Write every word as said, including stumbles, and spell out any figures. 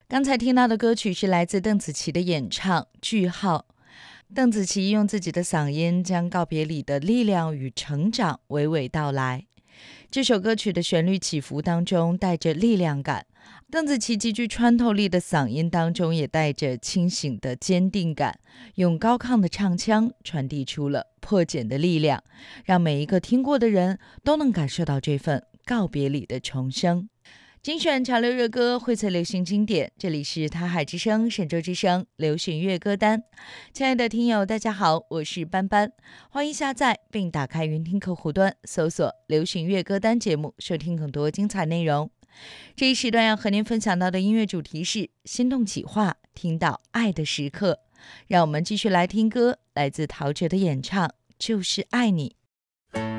刚才听到的歌曲是来自邓紫棋的演唱《句号》。邓紫棋用自己的嗓音将告别里的力量与成长娓娓道来。这首歌曲的旋律起伏当中带着力量感，邓紫棋极具穿透力的嗓音当中也带着清醒的坚定感，用高亢的唱腔传递出了破茧的力量，让每一个听过的人都能感受到这份告别里的重生。精选潮流热歌，荟萃流行经典，这里是他海之声、神州之声流行乐歌单。亲爱的听友大家好，我是班班，欢迎下载并打开云听客户端，搜索流行乐歌单节目，收听更多精彩内容。这一时段要和您分享到的音乐主题是心动企划，听到爱的时刻。让我们继续来听歌，来自陶喆的演唱《就是爱你》。